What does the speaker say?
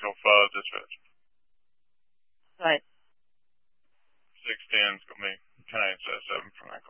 605 dispatch. Right. 610 is going to be 10 7 from there.